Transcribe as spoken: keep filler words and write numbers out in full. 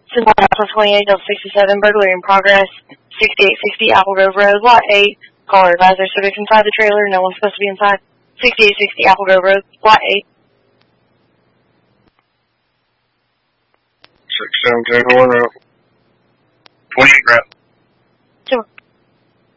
Central House twenty-eight sixty-seven, burglary in progress, sixty-eight sixty Apple Grove Road, Lot eight. Caller advisor, subject inside the trailer, no one's supposed to be inside. sixty-eight sixty Apple Grove Road, Lot eight. six seven ten one, twenty-eight route.